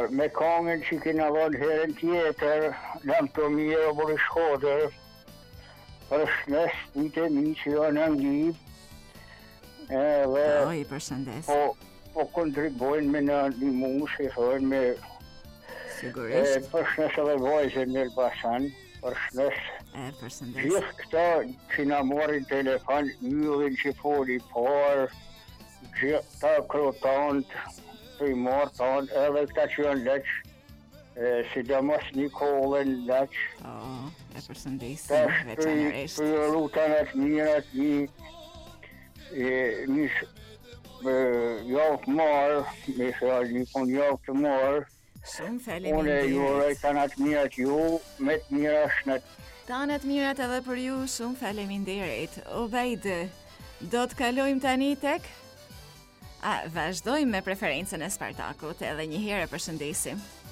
me kongën që kina vonë herën tjetër, jam të mirë për shkodër, është nësë një të mi që jo në ngjib, edhe I përshëndes. po kontribojnë me në një mushë, thonë me Sigurisht. përshëndes edhe vojzën në Elbasan, përshëndes Përshëndes. gjithë këta që na morin telefon, myllin që foli por, gjithë ta krotant, të i morë tonë, edhe këta që janë leqë, sidomos Nikolën leqë. E përshëndesim veçanërisht. Për rutanat mirat, një javë të marë, me thërë një pun javë të marë, Shumë unë faleminderit. ju rejtanat mirat ju, me të mira shnet. Tanët mirat edhe për ju, shumë faleminderit. Ubejd, do të kalojmë tani tek? Vazhdojmë me preferencën e Spartakut, edhe një herë e përshëndesim.